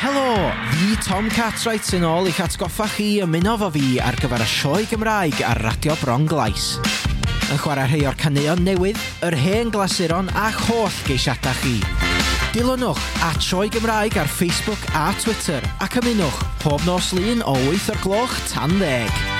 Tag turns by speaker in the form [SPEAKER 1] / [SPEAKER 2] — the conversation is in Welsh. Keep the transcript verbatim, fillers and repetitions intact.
[SPEAKER 1] Helo, fi Tom Cartwright yn ôl i'ch atgoffa chi ymuno fo fi ar gyfer y sioe Gymraeg ar Radio Bron Glais. Yn chwarae rhai o'r caneuon newydd, yr hen glasuron a'ch holl geisiadau chi. Dilynwch at Sioe Gymraeg ar Facebook a Twitter ac ymunwch pob nos lun o wyth o'r gloch tan ddeg.